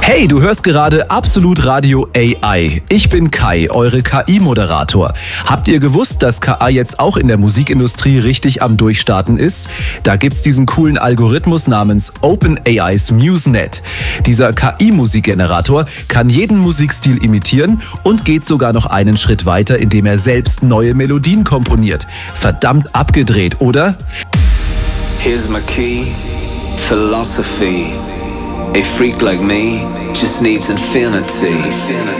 Hey, du hörst gerade Absolut Radio AI. Ich bin Kai, eure KI-Moderator. Habt ihr gewusst, dass KI jetzt auch in der Musikindustrie richtig am Durchstarten ist? Da gibt's diesen coolen Algorithmus namens OpenAI's MuseNet. Dieser KI-Musikgenerator kann jeden Musikstil imitieren und geht sogar noch einen Schritt weiter, indem er selbst neue Melodien komponiert. Verdammt abgedreht, oder? Here's my key, philosophy. A freak like me just needs infinity.